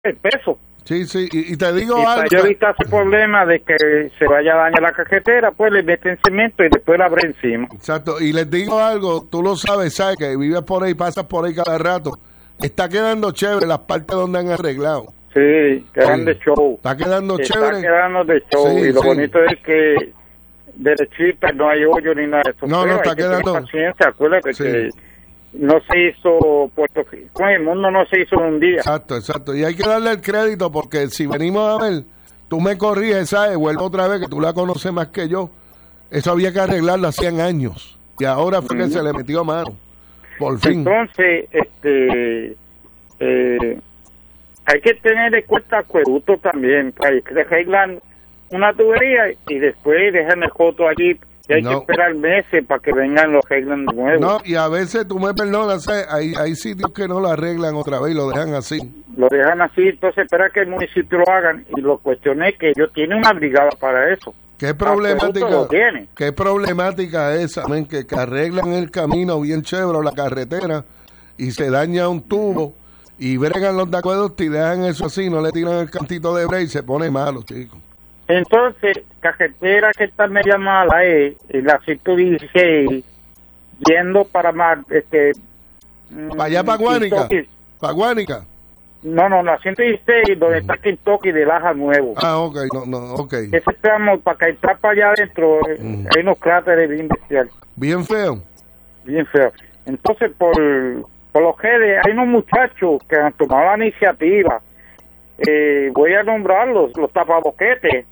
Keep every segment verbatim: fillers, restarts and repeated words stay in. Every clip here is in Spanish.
el peso. Sí, sí, y, y te digo y algo. Para yo evitar ese problema de que se vaya a dañar la cajetera, pues le meten cemento y después la abre encima. Exacto, y les digo algo, tú lo sabes, sabes que vives por ahí, pasas por ahí cada rato. Está quedando chévere las partes donde han arreglado. Sí, quedan sí. de show. Está quedando Está chévere. Está quedando de show. Sí, y lo sí. bonito es que derechita, no hay hoyo ni nada de eso. No, no, está quedando. Paciencia, acuérdate sí. que no se hizo Puerto Rico, el mundo no se hizo en un día. Exacto, exacto. Y hay que darle el crédito porque si venimos a ver, tú me corriges, ¿sabes? Vuelvo otra vez que tú la conoces más que yo. Eso había que arreglarlo hacían años. Y ahora fue mm. que se le metió mano. Por fin. Entonces, este, eh, hay que tener en cuenta acueducto también. Hay que arreglar una tubería y después dejan el joto allí. Y hay no. que esperar meses para que vengan los arreglan de nuevo. No, y a veces, tú me perdonas, hay, hay sitios que no lo arreglan otra vez y lo dejan así. Lo dejan así, entonces espera que el municipio lo hagan. Y lo cuestioné que ellos tienen una brigada para eso. ¿Qué problemática, ¿qué problemática es esa, men? Que, que arreglan el camino bien chévere, la carretera, y se daña un tubo, y bregan los de acueductos y dejan eso así, no le tiran el cantito de break y se pone malo, chicos. Entonces, carretera que está media mala es eh, la ciento dieciséis, yendo para mar, este... ¿Para allá, para Guánica? ¿Para Guánica? No, no, la ciento dieciséis, donde está Kentucky de Laja Nuevo. Ah, ok, no, no, ok. Ese tramo, para que entrar para allá adentro, uh-huh. hay unos cráteres bien bestiales. Bien feo. Bien feo. Entonces, por, por los redes, hay unos muchachos que han tomado la iniciativa. Eh, voy a nombrarlos, los tapaboquetes.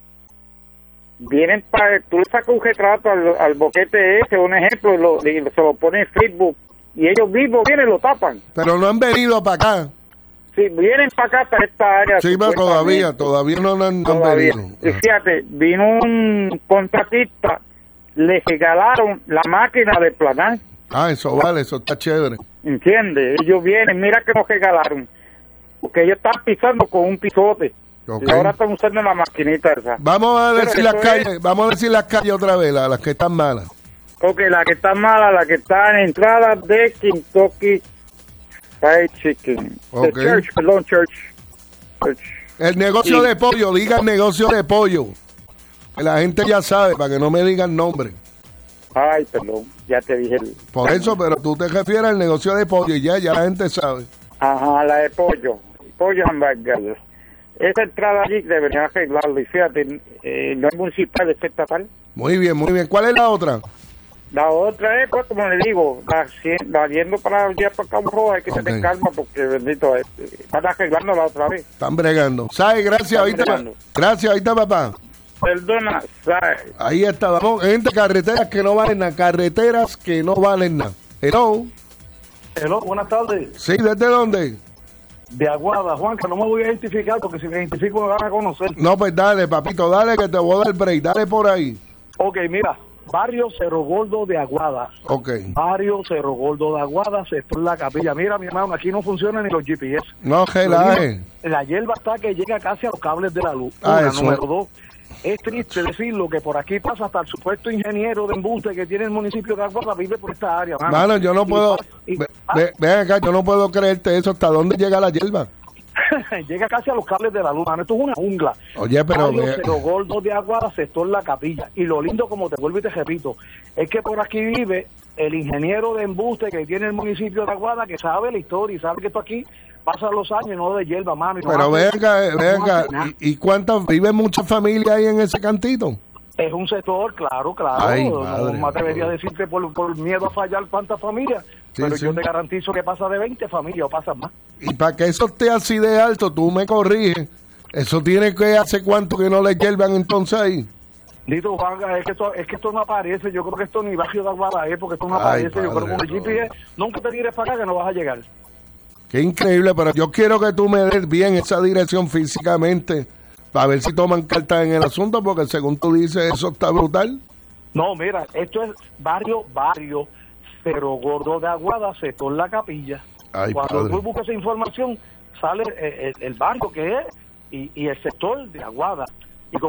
Vienen para, tú le sacas un retrato al, al boquete ese, un ejemplo, y, lo, y se lo ponen en Facebook, y ellos mismos vienen y lo tapan. Pero no han venido para acá. Sí, vienen para acá, para esta área. Sí, pero todavía, todavía no, no han todavía. venido. Y fíjate, vino un contratista, le regalaron la máquina de planar. Ah, eso vale, eso está chévere. ¿Entiendes? Ellos vienen, mira que nos regalaron, porque ellos están pisando con un pisote. Okay. Y ahora están usando la maquinita esa. Vamos a decir las calles, es... vamos a decir las calles otra vez, las, las que están malas. Ok, la que está mala, la que está en entrada de Kentucky Fried Chicken. Okay. The Church, perdón, Church. Church. El negocio sí. de pollo, diga el negocio de pollo. Que la gente ya sabe, para que no me digan nombre. Ay, perdón, ya te dije. El... Por eso, pero tú te refieres al negocio de pollo y ya, ya la gente sabe. Ajá, la de pollo. Pollo hamburguesas. Esa entrada allí debería arreglarlo. Y fíjate, eh, no es municipal, es estatal. Muy bien, muy bien. ¿Cuál es la otra? La otra es, pues, como le digo, la, la yendo para el día para Cabo Rojo, hay que okay. tener calma porque, bendito, eh, están arreglando la otra vez. Están bregando. ¿Sabes? Gracias, ahorita. Gracias, ahorita, papá. Perdona, ¿sabes? Ahí está, vamos. Gente, carreteras que no valen nada. Carreteras que no valen nada. Hello. Hello, buenas tardes. Sí, ¿desde dónde? De Aguada, Juan, que no me voy a identificar porque si me identifico me van a conocer. No, pues dale, papito, dale que te voy a dar break, dale por ahí. Ok, mira, barrio Cerro Gordo de Aguada. Ok. Barrio Cerro Gordo de Aguada, sector La Capilla. Mira, mi hermano, aquí no funcionan ni los G P S. No, relaje. La hierba está que llega casi a los cables de la luz. Ah, Una, eso. número dos. Es triste decirlo que por aquí pasa hasta el supuesto ingeniero de embuste que tiene el municipio de Aguada, vive por esta área. Mano, mano yo no puedo, y, ve, ah, ve, ven acá, yo no puedo creerte eso. ¿Hasta dónde llega la hierba? Llega casi a los cables de la luz, mano. Esto es una jungla. Oye, pero... Barrio Cerro Gordo de Aguada, sector La Capilla. Y lo lindo, como te vuelvo y te repito, es que por aquí vive el ingeniero de embuste que tiene el municipio de Aguada, que sabe la historia y sabe que esto aquí pasan los años, no de hierba, mano. Y no pero venga, venga, ¿y, y cuántas, viven muchas familias ahí en ese cantito? Es un sector, claro, claro. Ay, no madre, me atrevería a decirte por, por miedo a fallar cuántas familias, sí, pero sí. yo te garantizo que pasa de veinte familias o pasan más. Y para que eso esté así de alto, tú me corriges, eso tiene que hace cuánto que no le hiervan entonces ahí. Dito, Juan, es que esto, es que esto no aparece, yo creo que esto ni barrio de Aguada es, porque esto no Ay, aparece, yo creo que con el G P S, nunca te tires para acá que no vas a llegar. Qué increíble, pero yo quiero que tú me des bien esa dirección físicamente, para ver si toman cartas en el asunto, porque según tú dices, eso está brutal. No, mira, esto es barrio, barrio, Cerro Gordo de Aguada, sector La Capilla. Ay, Cuando padre. tú buscas esa información, sale el, el, el barrio que es y, y el sector de Aguada.